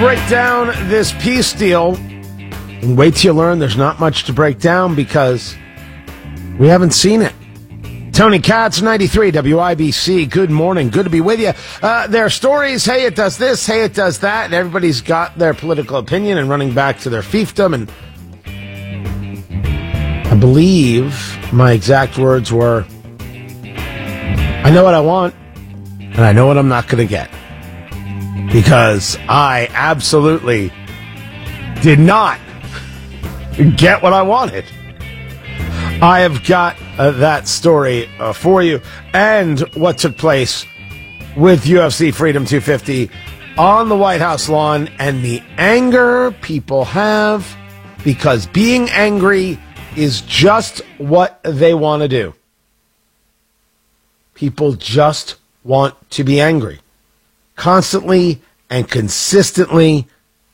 Break down this peace deal and wait till you learn there's not much to break down because we haven't seen it. Tony Katz, 93 WIBC. Good morning. Good to be with you. There are stories. Hey, it does this. Hey, it does that. And everybody's got their political opinion and running back to their fiefdom. And I believe my exact words were, I know what I want and I know what I'm not going to get. Because I absolutely did not get what I wanted. I have got that story for you and what took place with UFC Freedom 250 on the White House lawn and the anger people have because being angry is just what they want to do. People just want to be angry. Constantly and consistently,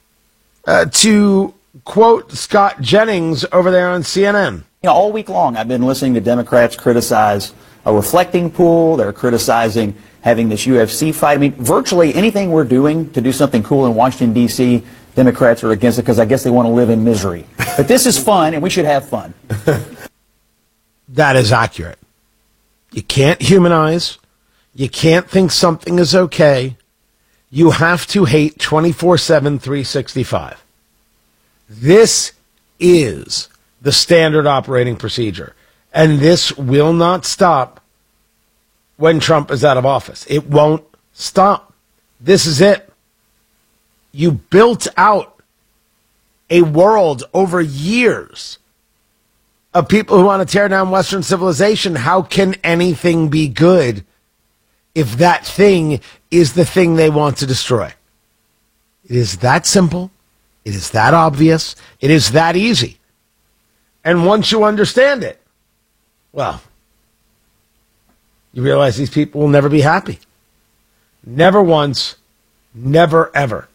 to quote Scott Jennings over there on CNN. You know, all week long I've been listening to Democrats criticize a reflecting pool. They're criticizing having this UFC fight. I mean, virtually anything we're doing to do something cool in Washington, D.C., Democrats are against it because I guess they want to live in misery. But this is fun, and we should have fun. That is accurate. You can't humanize. You can't think something is okay. You have to hate 24/7, 365. This is the standard operating procedure. And this will not stop when Trump is out of office. It won't stop. This is it. You built out a world over years of people who want to tear down Western civilization. How can anything be good if that thing is the thing they want to destroy? It is that simple. It is that obvious. It is that easy. And once you understand it, well, you realize these people will never be happy. Never once, never ever.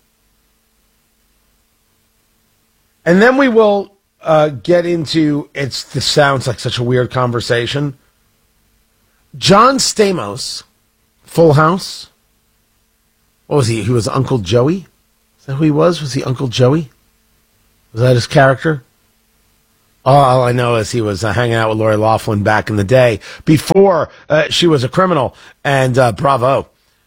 And then we will get into, this sounds like such a weird conversation. John Stamos, Full House. What was he? He was Uncle Joey? Is that who he was? Was he Uncle Joey? Was that his character? All I know is he was hanging out with Lori Loughlin back in the day, before she was a criminal, and Bravo.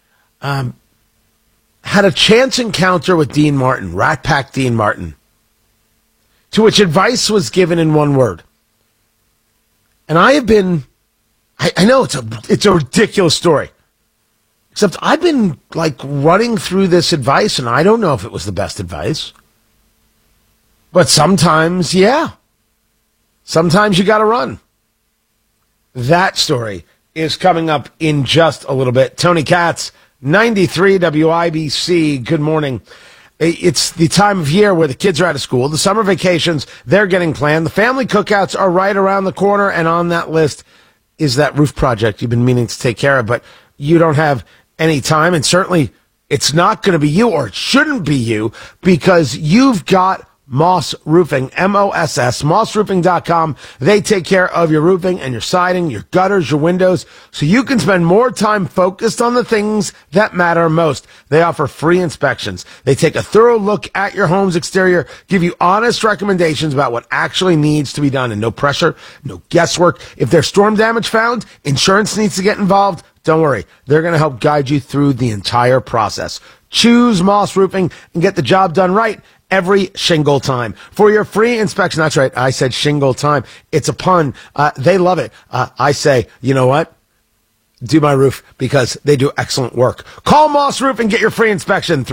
Had a chance encounter with Dean Martin, Rat Pack Dean Martin, to which advice was given in one word. And I have been, I know it's a ridiculous story. Except I've been, running through this advice, and I don't know if it was the best advice. But sometimes, yeah. Sometimes you got to run. That story is coming up in just a little bit. Tony Katz, 93 WIBC. Good morning. It's the time of year where the kids are out of school. The summer vacations, they're getting planned. The family cookouts are right around the corner, and on that list is that roof project you've been meaning to take care of, but you don't have any time, and certainly it's not going to be you, or it shouldn't be you, because you've got Moss Roofing, M-O-S-S, mossroofing.com. They take care of your roofing and your siding, your gutters, your windows, so you can spend more time focused on the things that matter most. They offer free inspections. They take a thorough look at your home's exterior, give you honest recommendations about what actually needs to be done, and no pressure, no guesswork. If there's storm damage found, insurance needs to get involved. Don't worry. They're going to help guide you through the entire process. Choose Moss Roofing and get the job done right every shingle time. For your free inspection, that's right, I said shingle time. It's a pun. They love it. I say, you know what? Do my roof, because they do excellent work. Call Moss Roof and get your free inspection.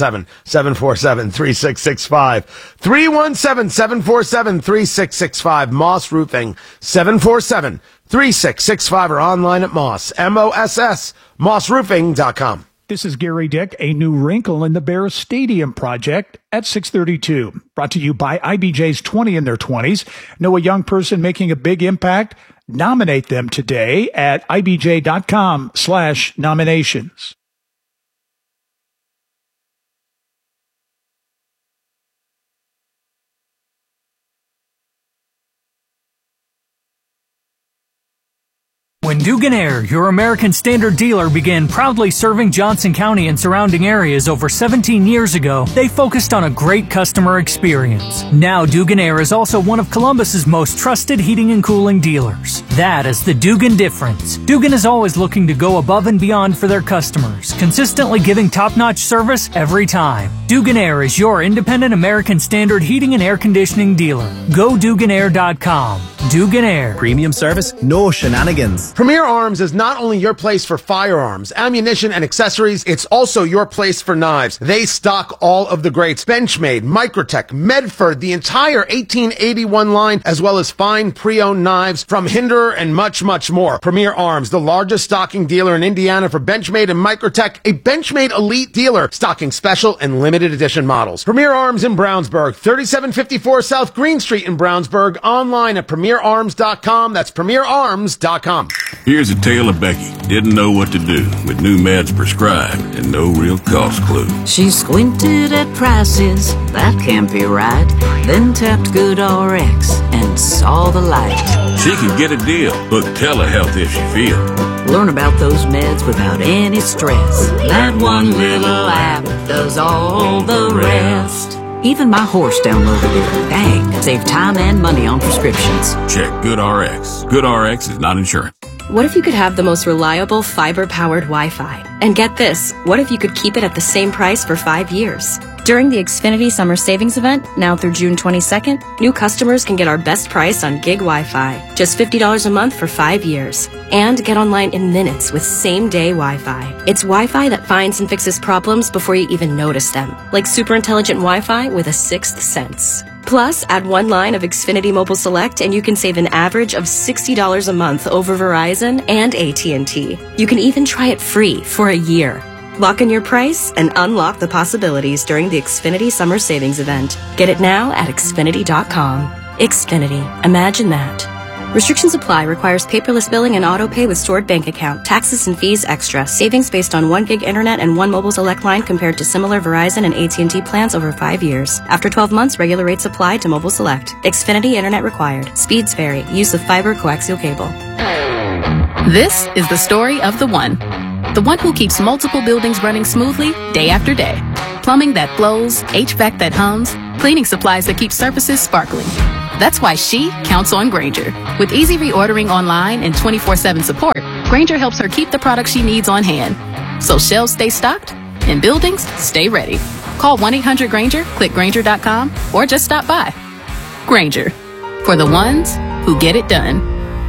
317-747-3665. 317-747-3665. Moss Roofing. 747-3665, or online at Moss, M-O-S-S, mossroofing.com. This is Gary Dick. A new wrinkle in the Bears Stadium project at 632. Brought to you by IBJ's 20 in their 20s. Know a young person making a big impact? Nominate them today at ibj.com/nominations. When Dugan Air, your American Standard dealer, began proudly serving Johnson County and surrounding areas over 17 years ago, they focused on a great customer experience. Now Dugan Air is also one of Columbus's most trusted heating and cooling dealers. That is the Dugan difference. Dugan is always looking to go above and beyond for their customers, consistently giving top-notch service every time. Dugan Air is your independent American Standard heating and air conditioning dealer. Go DuganAir.com. Dugan Air. Premium service, no shenanigans. Premier Arms is not only your place for firearms, ammunition, and accessories, it's also your place for knives. They stock all of the greats: Benchmade, Microtech, Medford, the entire 1881 line, as well as fine pre-owned knives from Hinderer and much, much more. Premier Arms, the largest stocking dealer in Indiana for Benchmade and Microtech, a Benchmade Elite dealer stocking special and limited edition models. Premier Arms in Brownsburg, 3754 South Green Street in Brownsburg, online at premierarms.com. That's premierarms.com. Here's a tale of Becky. Didn't know what to do with new meds prescribed and no real cost clue. She squinted at prices, that can't be right. Then tapped GoodRx and saw the light. She could get a deal. Book telehealth if she feels. Learn about those meds without any stress. That one little app does all the rest. Even my horse downloaded it. Bang! Save time and money on prescriptions. Check GoodRx. GoodRx is not insurance. What if you could have the most reliable fiber-powered Wi-Fi? And get this, what if you could keep it at the same price for 5 years? During the Xfinity Summer Savings Event, now through June 22nd, new customers can get our best price on gig Wi-Fi, just $50 a month for 5 years. And get online in minutes with same-day Wi-Fi. It's Wi-Fi that finds and fixes problems before you even notice them, like super intelligent Wi-Fi with a sixth sense. Plus, add one line of Xfinity Mobile Select and you can save an average of $60 a month over Verizon and AT&T. You can even try it free for a year. Lock in your price and unlock the possibilities during the Xfinity Summer Savings Event. Get it now at Xfinity.com. Xfinity. Imagine that. Restrictions apply. Requires paperless billing and auto pay with stored bank account. Taxes and fees extra. Savings based on 1 gig internet and 1 mobile select line compared to similar Verizon and AT&T plans over 5 years. After 12 months, regular rates apply to mobile select. Xfinity internet required. Speeds vary. Use of fiber coaxial cable. This is the story of the one. The one who keeps multiple buildings running smoothly day after day. Plumbing that flows, HVAC that hums, cleaning supplies that keep surfaces sparkling. That's why she counts on Grainger. With easy reordering online and 24/7 support, Grainger helps her keep the products she needs on hand. So shelves stay stocked and buildings stay ready. Call 1-800-GRAINGER, click Grainger.com, or just stop by. Grainger, for the ones who get it done.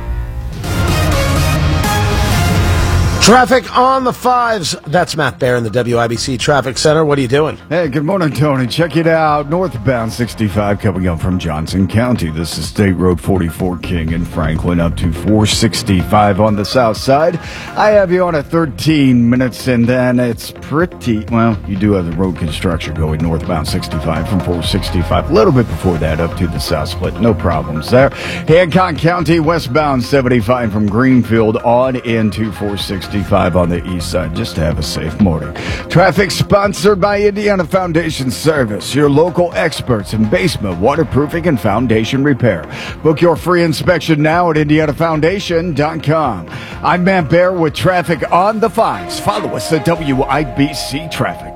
Traffic on the 5s. That's Matt Baer in the WIBC Traffic Center. What are you doing? Hey, good morning, Tony. Check it out. Northbound 65 coming up from Johnson County. This is State Road 44 King and Franklin up to 465 on the south side. I have you on at 13 minutes, and then it's pretty, well, you do have the road construction going northbound 65 from 465. A little bit before that up to the south split. No problems there. Hancock County westbound 75 from Greenfield on into 465 on the east side. Just to have a safe morning. Traffic sponsored by Indiana Foundation Service, your local experts in basement waterproofing and foundation repair. Book your free inspection now at indianafoundation.com. I'm Matt Baer with traffic on the 5s. Follow us at WIBC Traffic.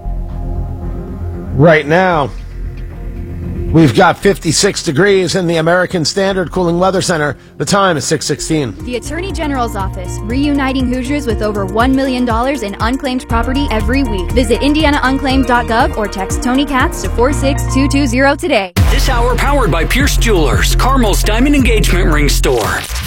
Right now, we've got 56 degrees in the American Standard Cooling Weather Center. The time is 6:16. The Attorney General's Office, reuniting Hoosiers with over $1 million in unclaimed property every week. Visit indianaunclaimed.gov or text Tony Katz to 46220 today. This hour powered by Pierce Jewelers, Carmel's Diamond Engagement Ring Store.